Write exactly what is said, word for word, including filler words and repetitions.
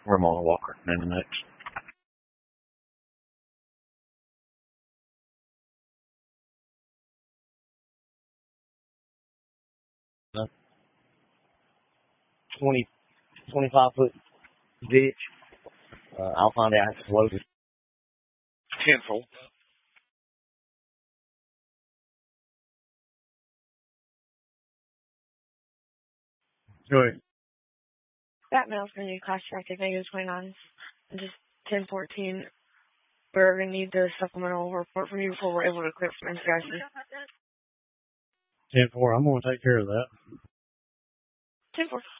Ramona Walker, name the next. twenty, twenty-five foot ditch. Uh, I'll find out if it's loaded. ten four. Go ahead. That mail's going to be classified negative twenty-nine. Just ten fourteen. We're going to need the supplemental report from you before we're able to clear from N C I C. ten four, I'm going to take care of that. ten four.